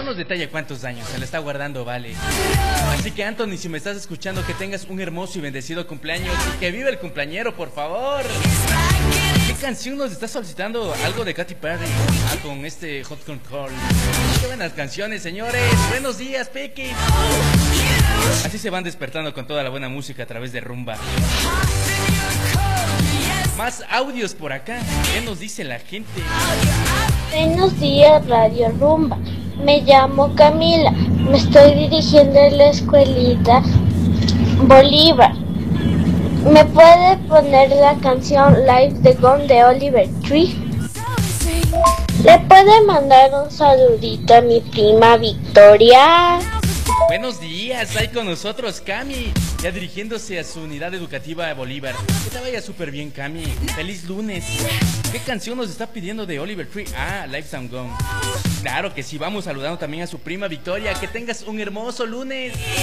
No nos detalla cuántos años, se le está guardando, vale. Así que Anthony, si me estás escuchando, que tengas un hermoso y bendecido cumpleaños y que viva el cumpleañero, por favor. ¿Qué canción nos está solicitando? Algo de Katy Perry. Con este Hot Control. Qué buenas canciones, señores. Buenos días, Peque. Así se van despertando con toda la buena música a través de Rumba. Más audios por acá. ¿Qué nos dice la gente? Buenos días, Radio Rumba. Me llamo Camila. Me estoy dirigiendo a la escuelita Bolívar. ¿Me puede poner la canción Live the Gun de Oliver Tree? ¿Le puede mandar un saludito a mi prima Victoria? Buenos días, hay con nosotros Cami, ya dirigiéndose a su unidad educativa Bolívar. Que te vaya súper bien, Cami. Feliz lunes. ¿Qué canción nos está pidiendo de Oliver Tree? Ah, Life and Gone. Claro que sí, vamos saludando también a su prima Victoria. Que tengas un hermoso lunes.